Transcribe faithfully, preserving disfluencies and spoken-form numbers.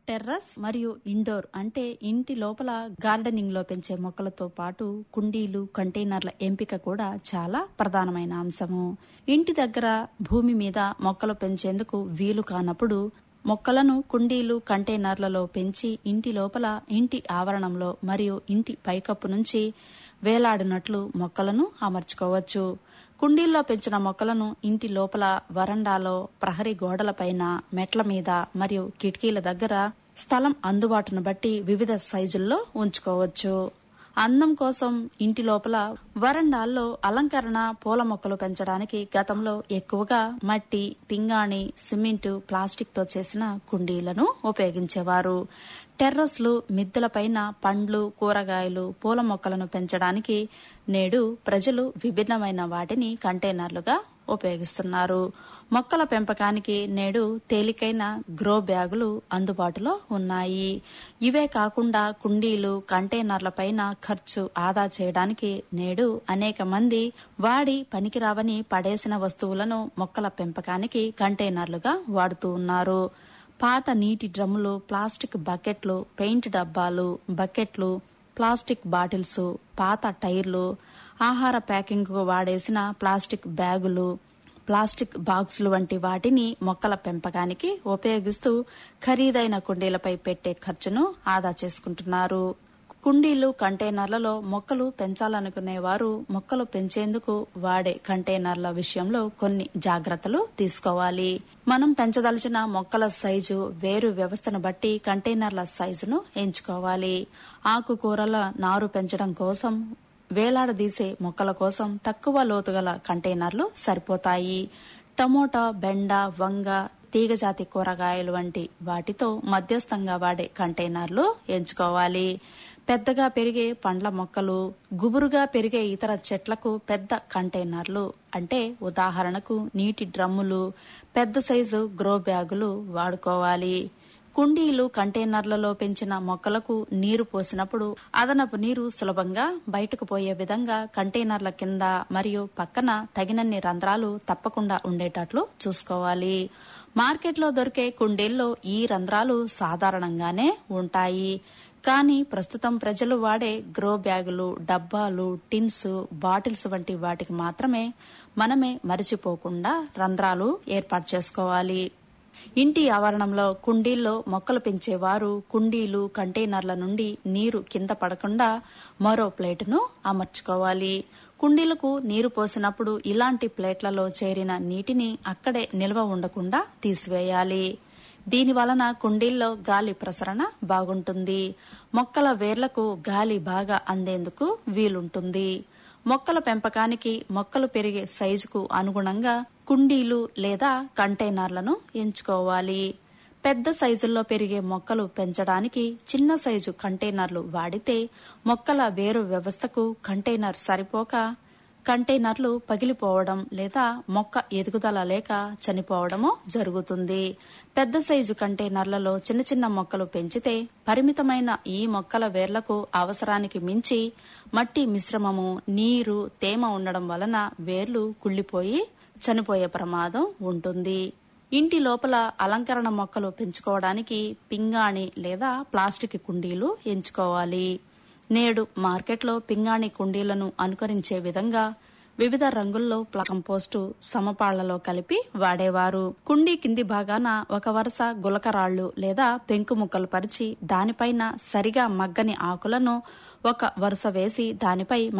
Terrace మరియు indoor అంటే ఇంటి లోపల గార్డెనింగ్ లో పెంచే మొక్కలతో పాటు కుండీలు, కంటైనర్ల ఎంపిక కూడా చాలా ప్రధానమైన అంశము. ఇంటి దగ్గర భూమి మీద మొక్కలు పెంచేందుకు వీలు కానప్పుడు మొక్కలను కుండీలు, కంటైనర్లలో పెంచి ఇంటి లోపల, ఇంటి ఆవరణంలో మరియు ఇంటి పైకప్పు నుంచి వేలాడినట్లు మొక్కలను అమర్చుకోవచ్చు. కుండీల్లో పెంచిన మొక్కలను ఇంటి లోపల, వరండాలో, ప్రహరీ గోడలపైన, మెట్ల మీద మరియు కిటికీల దగ్గర స్థలం అందుబాటును బట్టి వివిధ సైజుల్లో ఉంచుకోవచ్చు. అందం కోసం ఇంటి లోపల వరండాల్లో అలంకరణ పూల మొక్కలు పెంచడానికి గతంలో ఎక్కువగా మట్టి, పింగాణి, సిమెంటు, ప్లాస్టిక్ తో చేసిన కుండీలను ఉపయోగించేవారు. టెర్రస్లు, మిద్దెలపైన పండ్లు, కూరగాయలు, పూల మొక్కలను పెంచడానికి నేడు ప్రజలు విభిన్నమైన వాటిని కంటైనర్లుగా ఉపయోగిస్తున్నారు. మొక్కల పెంపకానికి నేడు తేలికైన గ్రో బ్యాగులు అందుబాటులో ఉన్నాయి. ఇవే కాకుండా కుండీలు, కంటైనర్లపైన ఖర్చు ఆదా చేయడానికి నేడు అనేక మంది వాడి పనికిరావని పడేసిన వస్తువులను మొక్కల పెంపకానికి కంటైనర్లుగా వాడుతూ ఉన్నారు. పాత నీటి డ్రమ్ములు, ప్లాస్టిక్ బకెట్లు, పెయింట్ డబ్బాలు, బకెట్లు, ప్లాస్టిక్ బాటిల్స్, పాత టైర్లు, ఆహార ప్యాకింగ్ కు వాడేసిన ప్లాస్టిక్ బ్యాగులు, ప్లాస్టిక్ బాక్సులు వంటి వాటిని మొక్కల పెంపకానికి ఉపయోగిస్తూ ఖరీదైన కుండీలపై పెట్టే ఖర్చును ఆదా చేసుకుంటున్నారు. కుండీలు, కంటైనర్లలో మొక్కలు పెంచాలనుకునేవారు మొక్కలు పెంచేందుకు వాడే కంటైనర్ల విషయంలో కొన్ని జాగ్రత్తలు తీసుకోవాలి. మనం పెంచదలిచిన మొక్కల సైజు, వేరు వ్యవస్థను బట్టి కంటైనర్ల సైజును ఎంచుకోవాలి. ఆకుకూరల నారు పెంచడం కోసం, వేలాడదీసే మొక్కల కోసం తక్కువ లోతుగల కంటైనర్లు సరిపోతాయి. టమోటా, బెండ, వంగ, తీగజాతి కూరగాయలు వంటి వాటితో మధ్యస్థంగా వాడే కంటైనర్లు ఎంచుకోవాలి. పెద్దగా పెరిగే పండ్ల మొక్కలు, గుబురుగా పెరిగే ఇతర చెట్లకు పెద్ద కంటైనర్లు అంటే ఉదాహరణకు నీటి డ్రమ్ములు, పెద్ద సైజు గ్రో బ్యాగులు వాడుకోవాలి. కుండీలు, కంటైనర్లలో పెంచిన మొక్కలకు నీరు పోసినప్పుడు అదనపు నీరు సులభంగా బయటకు పోయే విధంగా కంటైనర్ల కింద మరియు పక్కన తగినన్ని రంధ్రాలు తప్పకుండా ఉండేటట్లు చూసుకోవాలి. మార్కెట్లో దొరికే కుండీల్లో ఈ రంధ్రాలు సాధారణంగానే ఉంటాయి. కానీ ప్రస్తుతం ప్రజలు వాడే గ్రో బ్యాగులు, డబ్బాలు, టిన్స్, బాటిల్స్ వంటి వాటికి మాత్రమే మనమే మరిచిపోకుండా రంధ్రాలు ఏర్పాటు చేసుకోవాలి. ఇంటి ఆవరణంలో కుండీల్లో మొక్కలు పెంచేవారు కుండీలు, కంటైనర్ల నుండి నీరు కింద పడకుండా మరో ప్లేటును అమర్చుకోవాలి. కుండీలకు నీరు పోసినప్పుడు ఇలాంటి ప్లేట్లలో చేరిన నీటిని అక్కడే నిల్వ ఉండకుండా తీసివేయాలి. దీని వలన కుండీల్లో గాలి ప్రసరణ బాగుంటుంది. మొక్కల వేర్లకు గాలి బాగా అందేందుకు వీలుంటుంది. మొక్కల పెంపకానికి మొక్కలు పెరిగే సైజుకు అనుగుణంగా కుండీలు లేదా కంటైనర్లను ఎంచుకోవాలి. పెద్ద సైజుల్లో పెరిగే మొక్కలు పెంచడానికి చిన్న సైజు కంటైనర్లు వాడితే మొక్కల వేరు వ్యవస్థకు కంటైనర్ సరిపోక కంటైనర్లు పగిలిపోవడం లేదా మొక్క ఎదుగుదల లేక చనిపోవడమో జరుగుతుంది. పెద్ద సైజు కంటైనర్లలో చిన్న చిన్న మొక్కలు పెంచితే పరిమితమైన ఈ మొక్కల వేర్లకు అవసరానికి మించి మట్టి మిశ్రమము, నీరు, తేమ ఉండడం వలన వేర్లు కుళ్లిపోయి చనిపోయే ప్రమాదం ఉంటుంది. ఇంటి లోపల అలంకరణ మొక్కలు పెంచుకోవడానికి పింగాణి లేదా ప్లాస్టిక్ కుండీలు ఎంచుకోవాలి. నేడు మార్కెట్లో పింగాణి కుండీలను అనుకరించే విధంగా వివిధ రంగుల్లో కంపోస్టు సమపాళ్లలో కలిపి వాడేవారు. కుండీ కింది భాగాన ఒక వరుస గులకరాళ్లు లేదా పెంకు ముక్కలు పరిచి దానిపైన సరిగా మగ్గని ఆకులను ఒక వరుస వేసి దానిపై